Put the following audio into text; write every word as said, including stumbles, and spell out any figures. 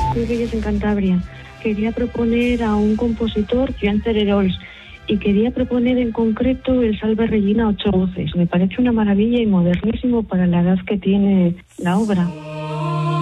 Soy Reyes en Cantabria. Quería proponer a un compositor, Joan Cererols, y quería proponer en concreto el Salve Regina a ocho voces. Me parece una maravilla y modernísimo para la edad que tiene la obra.